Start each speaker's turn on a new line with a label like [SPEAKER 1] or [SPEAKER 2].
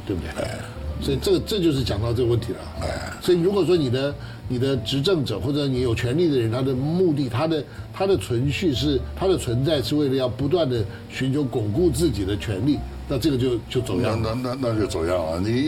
[SPEAKER 1] 对不对？所以这就是讲到这个问题了。所以如果说你的执政者或者你有权利的人，他的目的，他的存续是他的存在是为了要不断的寻求巩固自己的权利，那这个就走样了。
[SPEAKER 2] 那就走样了。你